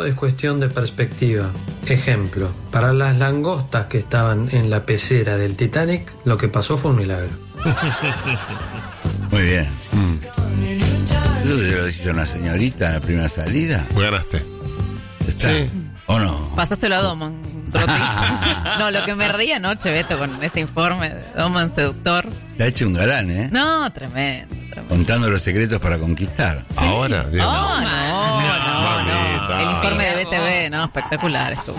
es cuestión de perspectiva. Ejemplo, para las langostas que estaban en la pecera del Titanic, lo que pasó fue un milagro. Muy bien. ¿Eso te lo dijiste a una señorita en la primera salida? Ganaste. ¿Está? Sí. ¿O no? Pasáselo a Doman. No, lo que me reía anoche, Beto, con ese informe de Doman seductor. Te ha hecho un galán, ¿eh? No, tremendo. Contando los secretos para conquistar. Sí. Ahora, Diego. No. El informe de BTV, no, espectacular estuvo.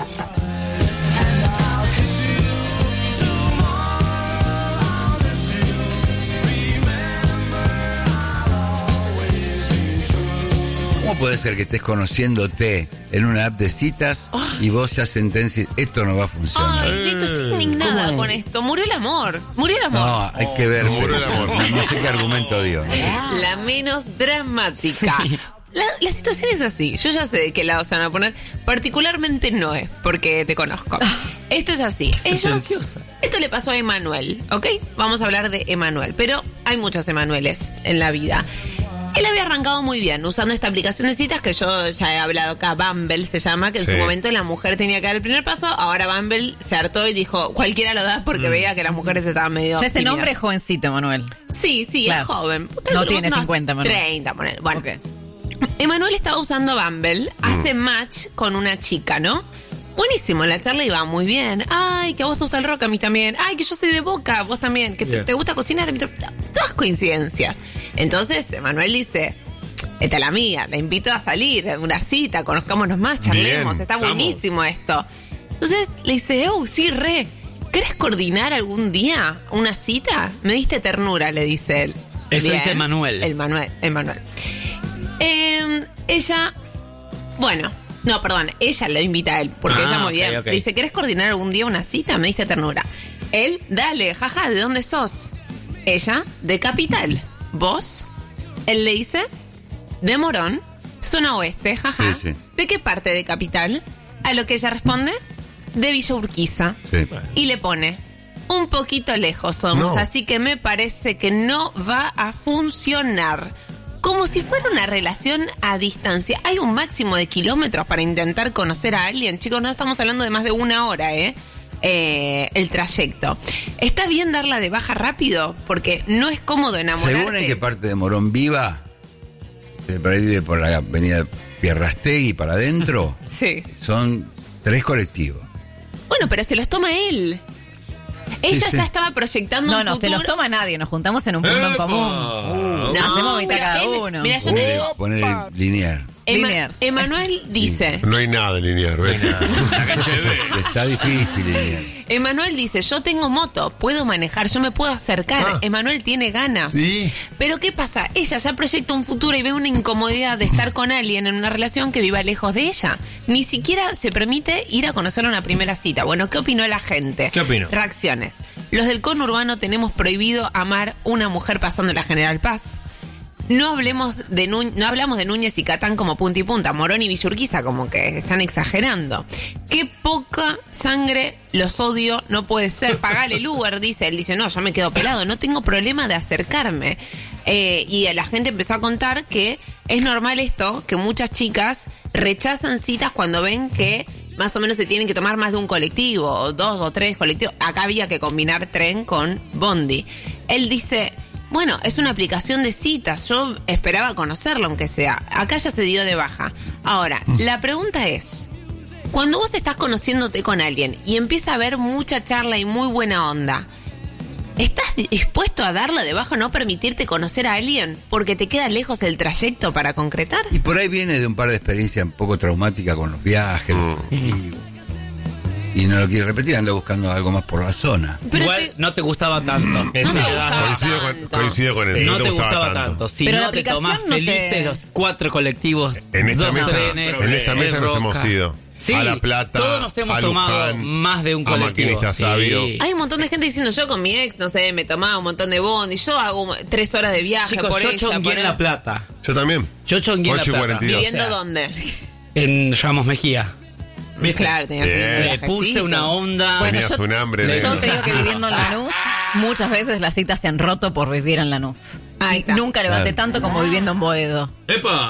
¿Cómo puede ser que estés conociéndote en una app de citas y vos ya sentencias esto no va a funcionar? Ay, Beto, estoy indignada con esto. Murió el amor. No, hay que ver. Murió el amor. No sé qué argumento dio. La menos dramática. La situación es así. Yo ya sé de qué lado se van a poner. Particularmente no es, porque te conozco. Esto es así. Esto le pasó a Emanuel, ¿ok? Vamos a hablar de Emanuel. Pero hay muchos Emanueles en la vida. Él había arrancado muy bien usando esta aplicación de citas que yo ya he hablado acá, Bumble se llama, que en su momento la mujer tenía que dar el primer paso. Ahora Bumble se hartó y dijo, cualquiera lo da porque veía que las mujeres estaban medio Ya ese tímidas. nombre es jovencito, Manuel. Sí, Claro. es joven. No tiene 50, Manuel. 30, Manuel. Bueno, Okay. Emanuel estaba usando Bumble, hace match con una chica, ¿no? Buenísimo, la charla iba muy bien. Ay, que a vos te gusta el rock, a mí también. Ay, que yo soy de Boca, vos también. Que te gusta cocinar, a mí también. Todas coincidencias. Entonces, Emanuel dice, esta es la mía, la invito a salir, una cita, conozcámonos más, charlemos, Bien, está buenísimo esto. Entonces le dice, sí, ¿querés coordinar algún día una cita? Me diste ternura, le dice él. Eso Bien. dice Emanuel. Emanuel. Ella, bueno, no, perdón, ella lo invita a él, porque ella muy bien. Okay. Dice, ¿querés coordinar algún día una cita? Me diste ternura. Él, dale, jaja, ¿de dónde sos? Ella, de Capital. ¿Vos? Él le dice, de Morón, zona oeste, jaja. Sí. ¿De qué parte de Capital? A lo que ella responde, de Villa Urquiza. Sí. Y le pone, un poquito lejos somos, No. así que me parece que no va a funcionar. Como si fuera una relación a distancia. Hay un máximo de kilómetros para intentar conocer a alguien. Chicos, no estamos hablando de más de 1 hora, el trayecto. ¿Está bien darla de baja rápido? Porque no es cómodo enamorarte. Según en qué parte de Morón viva, por ahí vive por la avenida Pierrastegui para adentro, Sí. son 3 colectivos. Bueno, pero se los toma él. Ella ya estaba proyectando un No, futuro. se los toma nadie, nos juntamos en un punto en común. No, Hacemos mitad mira, cada él- uno. Mira, yo te digo, Poner lineal. Liniers. Emanuel dice... No hay nada de lineal, ¿ves? Está difícil lineal. Emanuel dice, yo tengo moto, puedo manejar, yo me puedo acercar. Emanuel tiene ganas. ¿Y? Pero ¿qué pasa? Ella ya proyecta un futuro y ve una incomodidad de estar con alguien en una relación que viva lejos de ella. Ni siquiera se permite ir a conocer una primera cita. Bueno, ¿qué opinó la gente? ¿Qué opinó? Reacciones. Los del conurbano tenemos prohibido amar una mujer pasando la General Paz. No hablamos de Núñez y Catán como punta y punta. Morón y Villurquiza como que están exagerando. Qué poca sangre, los odio, no puede ser. Pagale el Uber, dice. Él dice, no, yo me quedo pelado, no tengo problema de acercarme. Y la gente empezó a contar que es normal esto, que muchas chicas rechazan citas cuando ven que más o menos se tienen que tomar más de un colectivo, o 2 o 3 colectivos. Acá había que combinar tren con bondi. Él dice... Bueno, es una aplicación de citas. Yo esperaba conocerlo, aunque sea. Acá ya se dio de baja. Ahora, la pregunta es... Cuando vos estás conociéndote con alguien y empieza a haber mucha charla y muy buena onda, ¿estás dispuesto a darla de baja o no permitirte conocer a alguien porque te queda lejos el trayecto para concretar? Y por ahí viene de un par de experiencias un poco traumáticas con los viajes. Y no lo quiere repetir, anda buscando algo más por la zona. Pero Igual no te gustaba tanto. No te gustaba tanto. Coincido con eso. No te gustaba tanto. Si Pero la no te aplicación tomás no felices te- los 4 colectivos, En esta 2 mesa, trenes, en esta mesa el nos Roca. hemos ido. Sí, a La Plata, todos nos hemos a tomado Luján, más de un a colectivo. Maquinista Sabio. Hay un montón de gente diciendo, yo con mi ex, no sé, me tomaba un montón de bondi, yo hago 3 horas de viaje Chicos, por yo ella. chongué por en él. La Plata. Yo también. Yo chongué en La 8 y Plata. 42. ¿Viviendo O sea, dónde? En Ramos Mejía. ¿Viste? Claro, tenías Bien. un Le viajecito. puse una onda. Bueno, Tenías un hambre. Yo negro. te digo que viviendo en Lanús, muchas veces las citas se han roto por vivir en Lanús. Ahí está. Nunca levanté Claro. tanto como viviendo en Boedo. ¡Epa!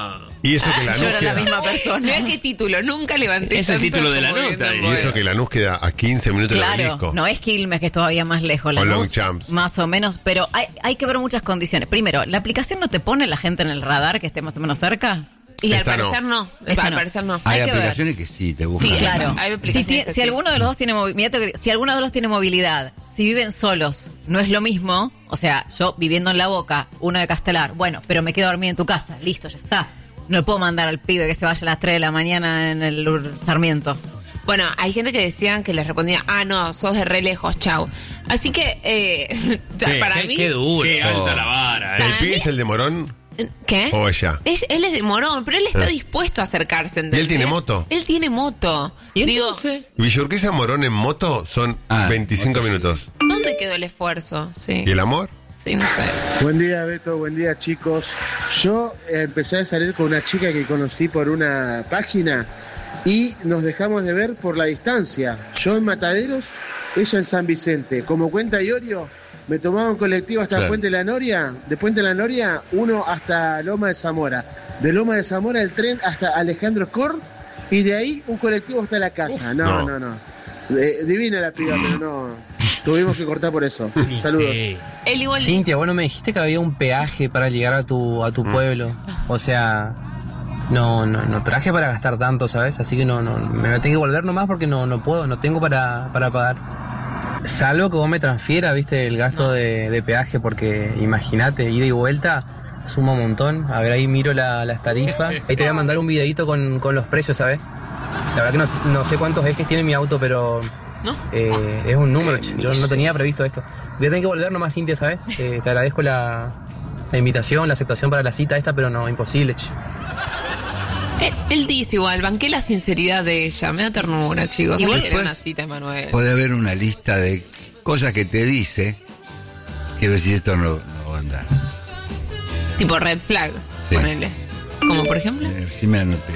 Y eso que Lanús Yo era la queda, misma persona. Mira qué título, nunca levanté Es el tanto título de la como nota. viendo y eso que Lanús queda a 15 minutos del Claro, obelisco. no es Quilmes, que es todavía más lejos. O Lanús, Longchamp. más o menos, pero hay que ver muchas condiciones. Primero, ¿la aplicación no te pone la gente en el radar que esté más o menos cerca? Y al Esta no. parecer no. Esta Al no. parecer no. Hay Hay que ver. aplicaciones que sí te buscan. Sí, Claro. Hay aplicaciones que Si sí. alguno de los dos tiene si alguno de los dos tiene movilidad, si viven solos, no es lo mismo. O sea, yo viviendo en La Boca, uno de Castelar, bueno, pero me quedo dormido en tu casa, listo, ya está. No le puedo mandar al pibe que se vaya a las 3 de la mañana en el Sarmiento. Bueno, hay gente que decían que les respondía, no, sos de re lejos, chau. Así que, para mí... Qué duro. Qué alta la vara, ¿El Para pibe mí- es el de Morón ¿Qué? o ella? Él es de Morón, pero él está dispuesto a acercarse, ¿entendés? ¿Y él tiene moto? Él tiene moto. ¿Y Digo, entonces? Villurquiza Morón en moto son 25 minutos. ¿dónde quedó el esfuerzo? Sí, ¿Y el amor? sí, no sé. Buen día, Beto. Buen día, chicos. Yo empecé a salir con una chica que conocí por una página y nos dejamos de ver por la distancia. Yo en Mataderos, ella en San Vicente. Como cuenta Iorio, me tomaba un colectivo hasta Claro. Puente de la Noria, de Puente de la Noria, uno hasta Loma de Zamora. De Loma de Zamora el tren hasta Alejandro Cor y de ahí un colectivo hasta la casa. No. Divina la piba, pero no. Tuvimos que cortar por eso. Saludos. Sí. Él igual... Cintia, bueno, me dijiste que había un peaje para llegar a tu pueblo. O sea, no traje para gastar tanto, ¿sabes? Así que no me tengo que volver nomás porque no puedo, no tengo para pagar. Salvo que vos me transfieras, viste, el gasto de peaje, porque imagínate, ida y vuelta suma un montón. A ver, ahí miro las tarifas. Ahí te voy a mandar un videito con los precios, ¿sabes? La verdad que no sé cuántos ejes tiene mi auto, pero ¿No? es un número. Yo no tenía previsto esto. Voy a tener que volver nomás, Cintia, ¿sabes? Te agradezco la invitación, la aceptación para la cita esta, pero no, imposible. Él dice igual, banqué la sinceridad de ella. Me da ternura, chicos. Igual Igual que después- una cita, Emanuel. Puede haber una lista de cosas que te dice que decís esto no va a andar. Tipo red flag, Sí. ponele. Como por ejemplo. Si me anoté.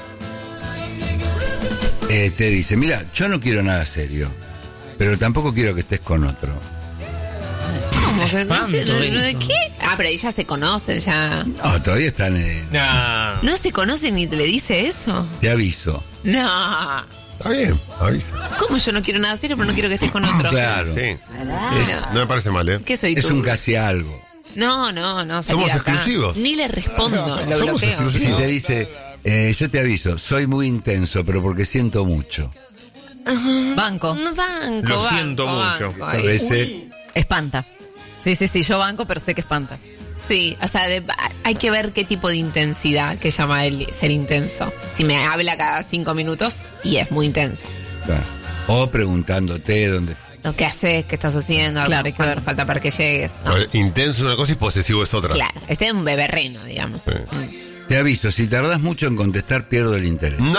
Te dice, mira, yo no quiero nada serio, pero tampoco quiero que estés con otro. ¿Cómo que? Espanto ¿De eso. qué? Pero ahí ya se conocen, ya. No, todavía están en... No. ¿No se conocen y te le dice eso? Te aviso. No. Está bien, avisa. ¿Cómo yo no quiero nada serio, pero no quiero que estés con otro? Claro. Sí. Claro. No me parece mal, ¿eh? ¿Qué soy Es tú? un casi algo. No, salí Somos de acá. exclusivos. Ni le respondo, lo Somos bloqueo. exclusivos. Si te dice, yo te aviso, soy muy intenso, pero porque siento mucho. Banco. No banco, Lo banco, siento mucho. banco, A ahí. veces, Espanta. Sí, yo banco, pero sé que espanta. Sí, o sea, hay que ver qué tipo de intensidad que llama él ser intenso. Si me habla cada 5 minutos y es muy intenso. claro. O preguntándote dónde fue. Lo que haces, qué estás haciendo, Claro, hay que cuánto ver. falta para que llegues. No, Intenso es una cosa y posesivo es otra. claro, este es un beberreno, digamos. Sí. Te aviso, si tardás mucho en contestar, pierdo el interés. No.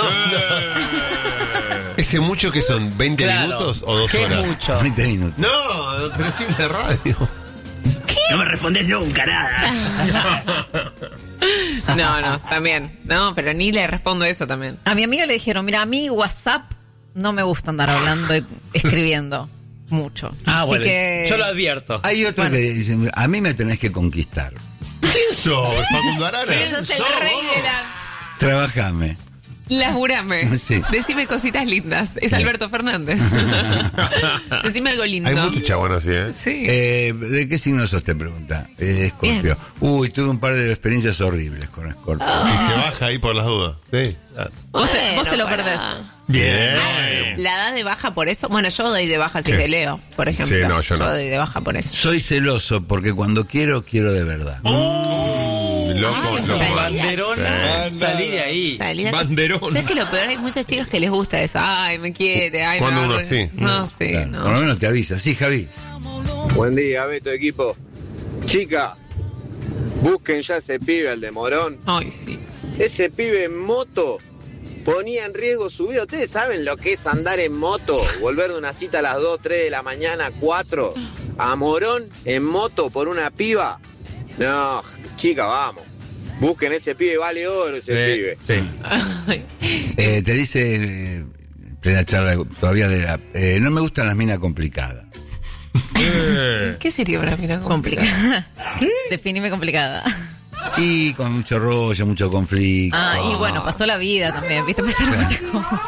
¿Ese mucho que son 20 Claro. minutos o 2 ¿Qué horas? mucho? 20 minutos. No, pero estoy en la radio. No me respondes nunca nada. No, también. No, pero ni le respondo eso también. A mi amiga le dijeron, mira, a mí WhatsApp no me gusta andar hablando y escribiendo mucho. Así Bueno, que... yo lo advierto. Hay otro que dice, a mí me tenés que conquistar. ¿Qué eso? Facundo Arana. Pero sos el rey de la... Trabajame. Labúrame. Sí. Decime cositas lindas. Es Sí. Alberto Fernández. Decime algo lindo. Hay muchos chabones así, ¿eh? Sí. ¿De qué signo sos? Te pregunta. Escorpio. Uy, tuve un par de experiencias horribles con Escorpio. Y se baja ahí por las dudas. Sí. Vos te Bueno, lo pará. perdés. Bien. La edad de baja por eso. Bueno, yo doy de baja si es Sí. de Leo, por ejemplo. Sí, no, yo no. doy de baja por eso. Soy celoso porque cuando quiero de verdad. Loco, Ay, loco. sí. Banderona, salí de ahí. Salida- Banderón. ¿Sabes que lo peor? Hay muchas chicas que les gusta eso. Ay, me quiere. Ay, Cuando me uno ama. sí. No, sí, Claro, no. Por lo menos te avisa. Sí, Javi. Buen día, Beto, equipo. Chicas, busquen ya ese pibe, el de Morón. Ay, sí. Ese pibe en moto ponía en riesgo su vida. ¿Ustedes saben lo que es andar en moto? Volver de una cita a las 2, 3 de la mañana, 4, a Morón en moto por una piba. No, chica, vamos. Busquen ese pibe, vale oro ese pibe. Sí. Ay. Te dice, plena charla todavía de la... no me gustan las minas complicadas. ¿Qué sería para mí? Complicada. Definime complicada. Y con mucho rollo, mucho conflicto. Y bueno, pasó la vida también, viste, pasaron muchas cosas.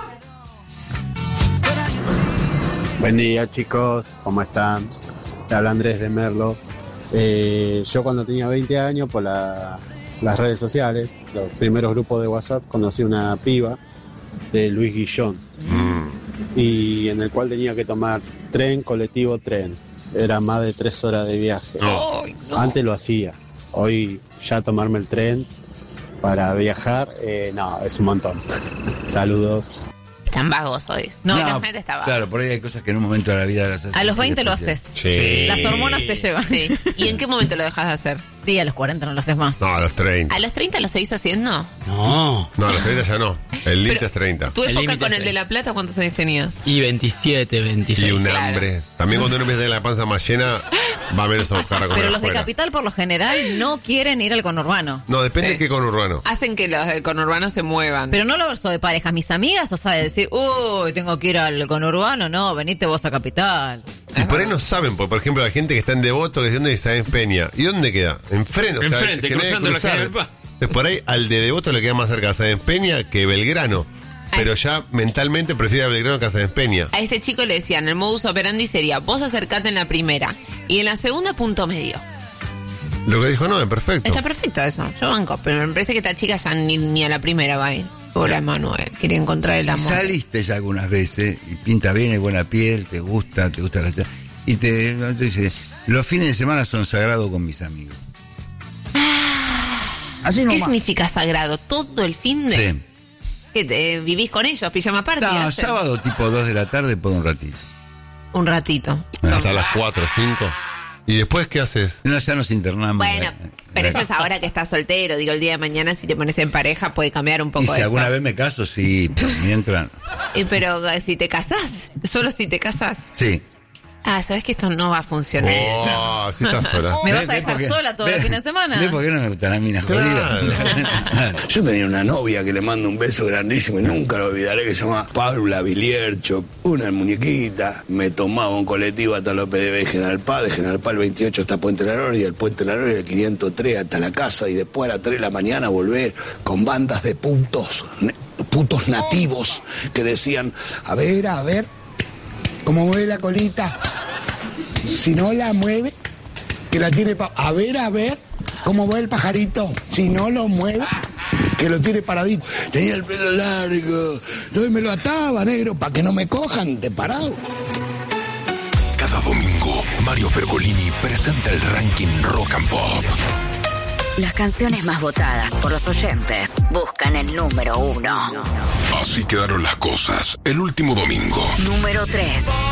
Buen día, chicos, ¿cómo están? Te habla Andrés de Merlo. Yo cuando tenía 20 años, por las redes sociales, los primeros grupos de WhatsApp, conocí una piba de Luis Guillón, y en el cual tenía que tomar tren, colectivo, tren. Era más de 3 horas de viaje. No. Antes lo hacía. Hoy ya tomarme el tren para viajar, no, es un montón. Saludos. Están vagos hoy. No, la gente está vaga. Claro, por ahí hay cosas que en un momento de la vida las haces. A los 20 lo haces. Sí. Las hormonas te llevan. Sí. ¿Y en qué momento lo dejas de hacer? Sí, a los 40 no lo haces más. No, a los 30. ¿A los 30 lo seguís haciendo? No. No, a los 30 ya no. El límite es 30. ¿Tu El época límite con es el de La Plata cuántos años tenías? Y 27, 26. Y un Claro. hambre. También cuando uno empieza a tener la panza más llena, va a menos a buscar a comer Pero los de afuera. Capital, por lo general, no quieren ir al conurbano. No, depende Sí. de qué conurbano. Hacen que los del conurbano se muevan. Pero no lo verso de parejas. Mis amigas, o sea, de decir, uy, tengo que ir al conurbano. No, venite vos a Capital. Y por ahí no saben, porque, por ejemplo, la gente que está en Devoto, que es de donde Isabel Peña. ¿Y dónde queda? Enfrente. Enfrente, que no hay que cruzando la cruzar. General Paz. Entonces, por ahí al de Devoto le queda más cerca a Isabel Peña que Belgrano. Pero ya mentalmente prefiere a Belgrano que a Isabel Peña. A este chico le decían, el modus operandi sería, vos acercate en la primera y en la segunda punto medio. Lo que dijo no, es perfecto. Está perfecto eso, yo banco, pero me parece que esta chica ya ni a la primera va a ir. Hola, Manuel, quería encontrar el amor. Saliste ya algunas veces y pinta bien, hay buena piel, te gusta la... Y te dice, los fines de semana son sagrados con mis amigos. ¿Qué significa sagrado? ¿Todo el fin de...? Sí. ¿Que vivís con ellos, pijama party? No, hacen? sábado tipo 2 de la tarde por un ratito. Un ratito. Hasta las 4 o 5. ¿Y después qué haces? No, ya nos internamos. Bueno, pero eso es ahora que estás soltero. Digo, el día de mañana si te pones en pareja puede cambiar un poco Y si eso. alguna vez me caso, sí, pero mientras... Pero si te casás, solo si te casás. Sí. Sabes que esto no va a funcionar. Oh, si estás sola. ¿Me vas a ¿Ves dejar por qué? sola todo el ¿Ves? fin de semana? ¿Ves por qué no me gustan las minas jodidas? Yo tenía una novia que le mando un beso grandísimo y nunca lo olvidaré, que se llamaba Paula Viliercho, una muñequita. Me tomaba un colectivo hasta López de Vega, General Paz, de General Paz el 28 hasta Puente La Noria, y el Puente La Noria el 503 hasta la casa, y después a las 3 de la mañana volver con bandas de putos nativos que decían, a ver, ¿cómo mueve la colita? Si no la mueve, que la tiene a ver, cómo va el pajarito. Si no lo mueve, que lo tiene paradito. Tenía el pelo largo, entonces me lo ataba, negro, para que no me cojan de parado. Cada domingo, Mario Pergolini presenta el ranking Rock and Pop. Las canciones más votadas por los oyentes buscan el número 1. Así quedaron las cosas el último domingo. Número 3.